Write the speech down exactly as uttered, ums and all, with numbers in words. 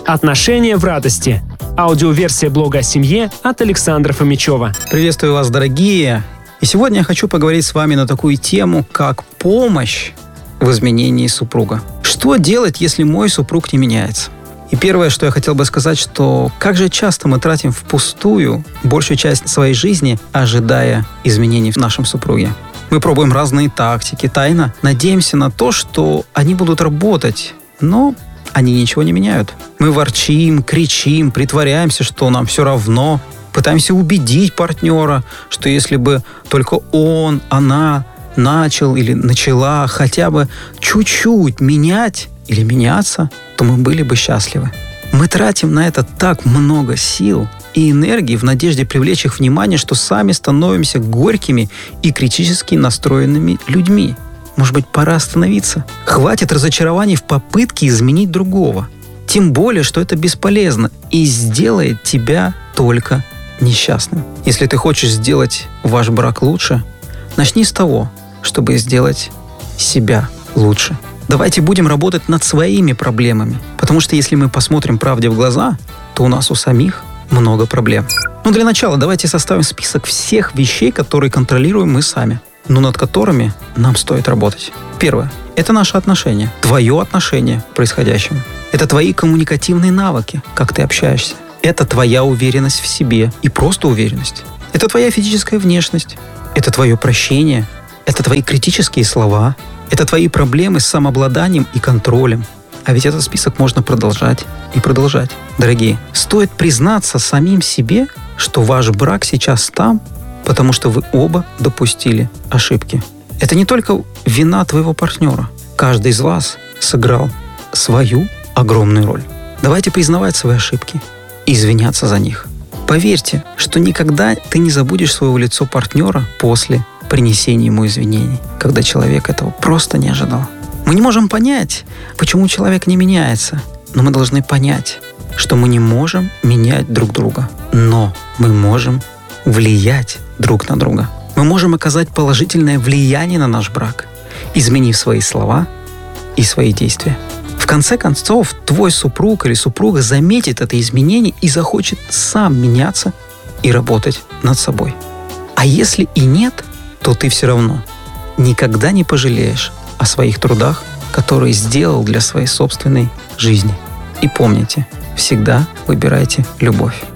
Отношения в радости. Аудиоверсия блога о семье от Александра Фомичева. Приветствую вас, дорогие. И сегодня я хочу поговорить с вами на такую тему, как помощь в изменении супруга. Что делать, если мой супруг не меняется? И первое, что я хотел бы сказать, что как же часто мы тратим впустую большую часть своей жизни, ожидая изменений в нашем супруге. Мы пробуем разные тактики, тайно надеемся на то, что они будут работать, но они ничего не меняют. Мы ворчим, кричим, притворяемся, что нам все равно, пытаемся убедить партнера, что если бы только он, она начал или начала хотя бы чуть-чуть менять или меняться, то мы были бы счастливы. Мы тратим на это так много сил и энергии в надежде привлечь их внимание, что сами становимся горькими и критически настроенными людьми. Может быть, пора остановиться? Хватит разочарований в попытке изменить другого. Тем более, что это бесполезно и сделает тебя только несчастным. Если ты хочешь сделать ваш брак лучше, начни с того, чтобы сделать себя лучше. Давайте будем работать над своими проблемами, потому что если мы посмотрим правде в глаза, то у нас у самих много проблем. Но для начала давайте составим список всех вещей, которые контролируем мы сами, но над которыми нам стоит работать. Первое. Это наши отношения, твое отношение к происходящему. Это твои коммуникативные навыки, как ты общаешься. Это твоя уверенность в себе и просто уверенность. Это твоя физическая внешность. Это твое прощение. Это твои критические слова. Это твои проблемы с самообладанием и контролем. А ведь этот список можно продолжать и продолжать. Дорогие, стоит признаться самим себе, что ваш брак сейчас там, потому что вы оба допустили ошибки. Это не только вина твоего партнера. Каждый из вас сыграл свою огромную роль. Давайте признавать свои ошибки и извиняться за них. Поверьте, что никогда ты не забудешь своего лицо партнера после принесения ему извинений, когда человек этого просто не ожидал. Мы не можем понять, почему человек не меняется, но мы должны понять, что мы не можем менять друг друга, но мы можем влиять друг на друга. Мы можем оказать положительное влияние на наш брак, изменив свои слова и свои действия. В конце концов, твой супруг или супруга заметит это изменение и захочет сам меняться и работать над собой. А если и нет, то ты все равно никогда не пожалеешь о своих трудах, которые сделал для своей собственной жизни. И помните, всегда выбирайте любовь.